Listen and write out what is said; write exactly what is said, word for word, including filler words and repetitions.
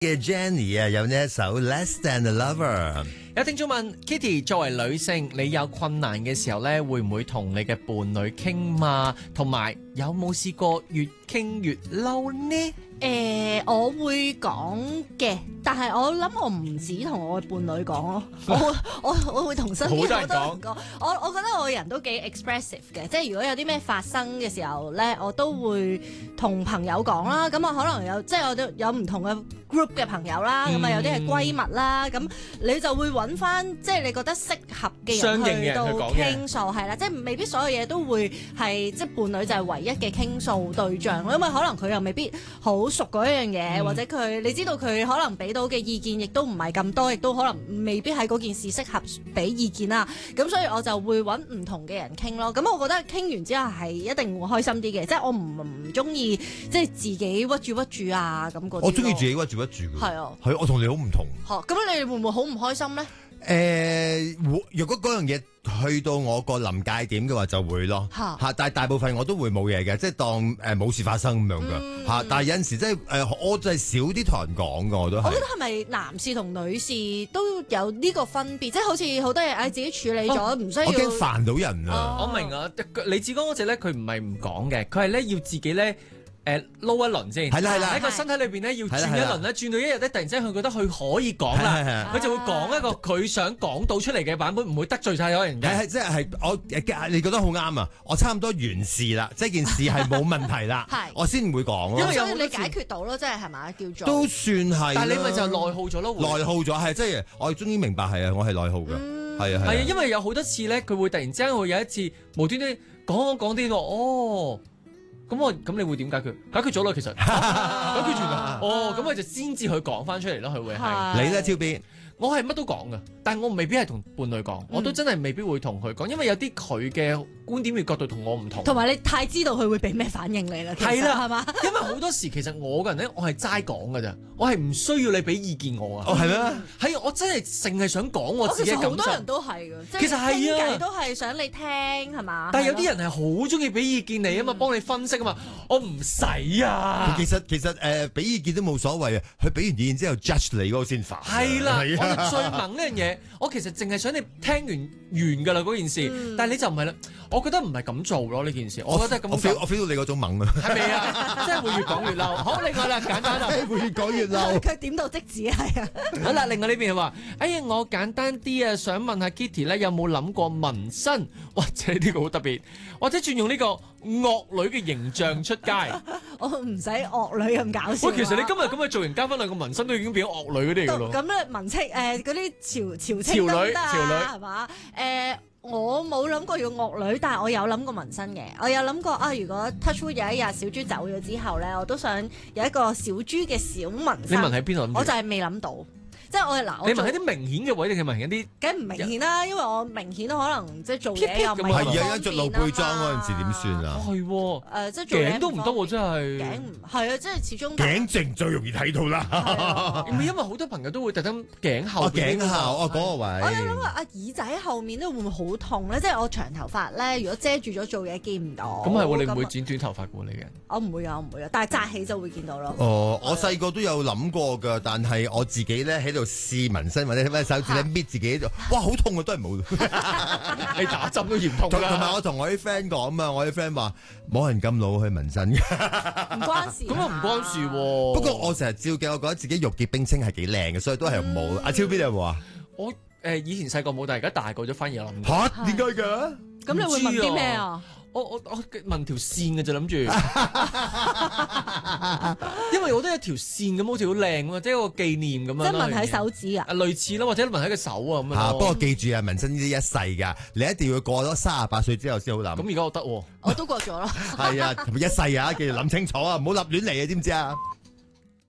嘅 Jenny 啊，有呢一首 Less Than a Lover。 有聽眾問 Kitty， 作為女性，你有困難嘅時候咧，會唔會同你嘅伴侶傾嘛？同埋有冇試過越傾越嬲呢？ 誒、呃，我會講嘅，但係我諗我唔止同我嘅伴侶講咯，我我我會同身邊好多人講。我我覺得我人都幾 expressive 嘅，即係如果有啲咩發生嘅時候咧，我都會同朋友講啦。咁我可能有即係我都有唔同嘅 group 嘅朋友啦，咁啊、嗯、有啲係閨蜜啦，咁你就會揾翻即係你覺得適合嘅人去到傾訴，係啦，即係未必所有嘢都會係即係伴侶就係唯一嘅傾訴對象咯，因為可能佢又未必好熟嗰一樣嘢，嗯、或者佢你知道佢可能俾到嘅意見亦都唔係咁多，亦都可能未必喺嗰件事適合俾意見啦。咁所以我就會揾唔同嘅人傾咯。咁我覺得傾完之後係一定會開心啲嘅，即係我唔唔中意即係自己屈住屈住啊咁嗰啲。 我中意自己屈住屈住。係啊，係我同你好唔同。 咁你哋會唔會好唔開心咧？ 誒、呃，若果嗰樣嘢去到我個臨界點嘅話，就會咯嚇。但係大部分我都會冇嘢嘅，即係當誒冇、呃、事發生咁樣嘅嚇。嗯、但係有陣時即係誒，我就係少啲同人講嘅，我都係。我覺得係咪男士同女士都有呢個分別？即係好似好多嘢誒自己處理咗，唔、哦、需要。我驚煩到人啊！ 哦、我明啊，李志剛嗰隻咧，佢唔係唔講嘅，佢係咧要自己咧。誒撈一輪先，係啦係啦，喺個身體裏邊咧要轉一輪咧，轉到一日咧，突然之間佢覺得佢可以講啦，佢就會講一個佢想講到出嚟嘅版本，唔會得罪晒有人嘅。係即係我你覺得好啱啊！我差唔多完事啦，即係件事係冇問題啦，我先唔會講咯。 因為有你解決到咯，即係係咪叫做都算係。但係你咪就內耗咗咯， 內耗咗係即係我終於明白係啊，我係內耗㗎，係啊係啊， 因為有好多次咧，佢會突然之間會有一次無端端講講講啲哦。咁我咁你會點解決？解決咗啦，其實解決完啦。哦，咁我就先至去講翻出嚟咯，佢會係。 你咧超邊？ 我係乜都講㗎，但係我未必係同伴侶講，嗯、我都真係未必會同佢講，因為有啲佢嘅觀點與角度同我唔同。同埋你太知道佢會俾咩反應你啦， 係啦，係嘛？ 吧因為好多時其實我個人咧，我係齋講㗎咋，我係唔需要你俾意見我啊。 哦，係咩？ 係我真係淨係想講我自己嘅感受。 好多人都係㗎， 其實係啊，傾偈都係想你聽係嘛？ 但係有啲人係好中意俾意見你啊嘛，幫、嗯、你分析啊嘛，我唔使啊。 其實其實誒俾、呃、意見都冇所謂啊，佢俾完意見之後 judge 你嗰個先煩。 係啦，我就最猛呢。嘢，我其實淨係想你聽完完㗎啦嗰件事，嗯、但係你就唔係啦。我覺得唔係咁做咯呢件事，我覺得咁。我 feel 我 feel 到你嗰種猛啊， 係咪啊？即係會越講越嬲。好，另外啦，簡單啦， 會越講越嬲。 佢點到即止係啊。 好啦，另外呢邊話，哎呀，我簡單啲啊，想問下 Kitty 咧，有冇諗過紋身，或者呢個好特別，或者轉用呢個惡女嘅形象出街？ 我唔使惡女咁搞笑。 喂，其實你今日咁嘅造型加翻兩個紋身，都已經變咗惡女嗰啲㗎咯。 咁咧紋戚誒嗰啲潮潮戚都得啊， 潮女係嘛？誒。我冇諗過要惡女，但係我有諗過紋身嘅。我有諗過啊，如果 Touchwood 有一日小豬走咗之後咧，我都想有一個小豬嘅小紋身。 你紋喺邊度？ 我就係未諗到。即係我係嗱， 你紋喺啲明顯嘅位定係紋喺啲？ 梗唔明顯啦，因為我明顯都可能即係做嘢又唔係係而家着露背裝嗰陣時點算啊？ 係喎， 誒即係做嘢頸都唔得喎，真係頸唔係啊，即係始終頸淨最容易睇到啦。 唔係因為好多朋友都會特登頸後頸後哦嗰個位。 我有諗過啊耳仔後面都會唔會好痛咧？即係我長頭髮咧，如果遮住咗做嘢見唔到。 咁係喎，你唔會剪短頭髮嘅喎，你嘅。 我唔會啊，我唔會啊，但係紮起就會見到咯。 哦，我細個都有諗過㗎，但係我自己咧喺度試紋身或者咩手指咧搣自己度，哇好痛啊，都係冇。 你打針都嫌痛啦。 同埋我同我啲 friend 講啊，我啲 friend 話冇人咁老去紋身嘅， 唔關事。 咁啊唔關事喎。 不過我成日照鏡，我覺得自己玉潔冰清係幾靚嘅，所以都係冇。阿超邊有冇啊？ 我誒以前細個冇，但係而家大個咗反而有諗。 嚇點解嘅？ 咁你會紋啲咩啊？ 我我我紋條線嘅就諗住，因為我都有條線咁，好似好靚喎，即係一個紀念咁樣。 即係紋喺手指啊？ 類似啦，或者紋喺個手啊咁樣。 嚇！不過記住啊，紋身呢啲一世㗎，你一定要過咗三十八歲之後先好諗。 咁而家我得喎， 我都過咗咯。 係啊，一世啊，記住諗清楚啊，唔好立亂嚟啊，知唔知啊？